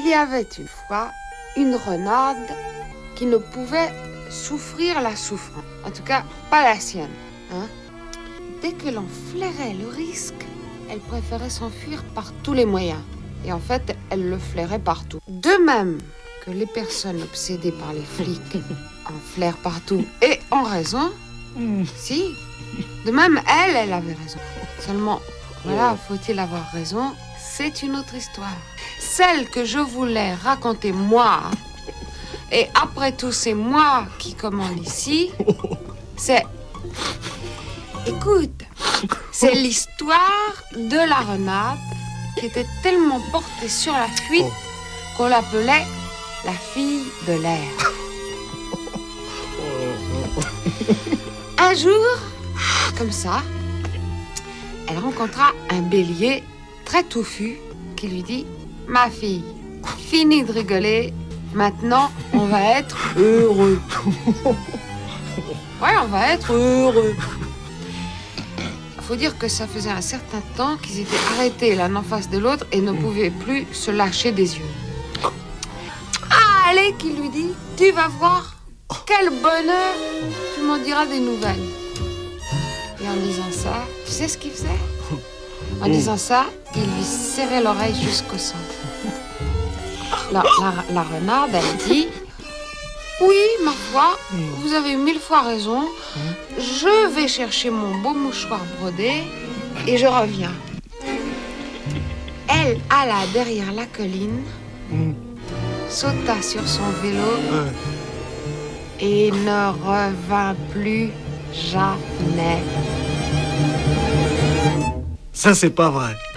Il y avait une fois une renarde qui ne pouvait souffrir la souffrance. En tout cas, pas la sienne. Hein? Dès que l'on flairait le risque, elle préférait s'enfuir par tous les moyens. Et en fait, elle le flairait partout. De même que les personnes obsédées par les flics en flairent partout et ont raison, si, de même, elle avait raison. Seulement, voilà, faut-il avoir raison? C'est une autre histoire. Celle que je voulais raconter moi, et après tout, c'est moi qui commande ici, c'est... Écoute, c'est l'histoire de la renarde qui était tellement portée sur la fuite qu'on l'appelait la fille de l'air. Un jour, comme ça, elle rencontra un bélier très touffu qui lui dit « Ma fille, fini de rigoler, maintenant on va être heureux. » Ouais, on va être heureux. Faut dire que ça faisait un certain temps qu'ils étaient arrêtés l'un en face de l'autre et ne pouvaient plus se lâcher des yeux. Ah, allez, qui lui dit « Tu vas voir, quel bonheur, tu m'en diras des nouvelles. » Et en disant ça, tu sais ce qu'il faisait? En disant ça, il lui serrait l'oreille jusqu'au sang. La renarde, elle dit « Oui, ma foi, vous avez 1000 fois raison. Je vais chercher mon beau mouchoir brodé et je reviens. » Elle alla derrière la colline, sauta sur son vélo et ne revint plus jamais. Ça, c'est pas vrai.